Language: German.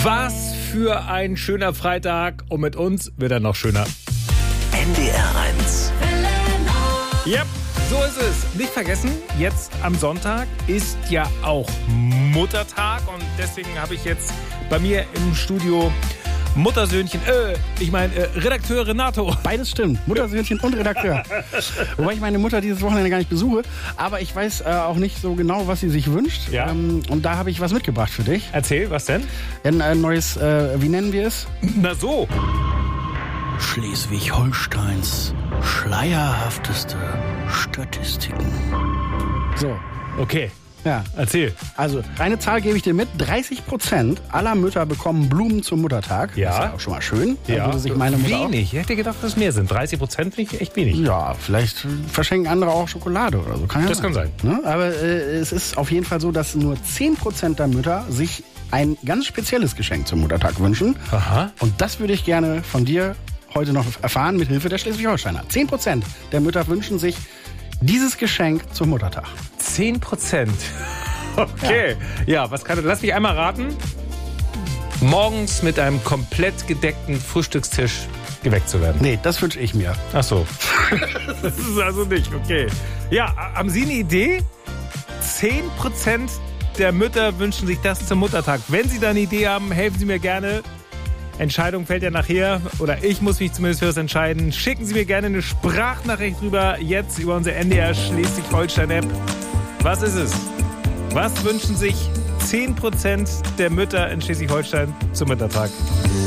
Was für ein schöner Freitag und mit uns wird er noch schöner. NDR 1. Yep, so ist es. Nicht vergessen, jetzt am Sonntag ist ja auch Muttertag und deswegen habe ich jetzt bei mir im Studio Muttersöhnchen, Redakteur Renato. Beides stimmt, Muttersöhnchen und Redakteur. Wobei ich meine Mutter dieses Wochenende gar nicht besuche, aber ich weiß auch nicht so genau, was sie sich wünscht. Ja. Und da habe ich was mitgebracht für dich. Erzähl, was denn? Ein neues, wie nennen wir es? Na so. Schleswig-Holsteins schleierhafteste Statistiken. So. Okay, Ja. erzähl. Also, eine Zahl gebe ich dir mit. 30% aller Mütter bekommen Blumen zum Muttertag. Ja. Das ist ja auch schon mal schön. Da würde sich meine Mutter auch... wenig. Ich hätte gedacht, dass es mehr sind. 30% finde ich echt wenig. Ja, vielleicht verschenken andere auch Schokolade oder so. Das kann sein. Ne? Aber es ist auf jeden Fall so, dass nur 10% der Mütter sich ein ganz spezielles Geschenk zum Muttertag wünschen. Aha. Und das würde ich gerne von dir heute noch erfahren mit Hilfe der Schleswig-Holsteiner. 10% der Mütter wünschen sich dieses Geschenk zum Muttertag. 10%. Okay. Ja, lass mich einmal raten. Morgens mit einem komplett gedeckten Frühstückstisch geweckt zu werden. Nee, das wünsche ich mir. Ach so. Das ist also nicht, okay. Ja, haben Sie eine Idee? 10% der Mütter wünschen sich das zum Muttertag. Wenn Sie da eine Idee haben, helfen Sie mir gerne. Entscheidung fällt ja nachher, oder ich muss mich zumindest für das entscheiden. Schicken Sie mir gerne eine Sprachnachricht rüber, jetzt über unsere NDR Schleswig-Holstein-App. Was ist es? Was wünschen sich 10% der Mütter in Schleswig-Holstein zum Muttertag?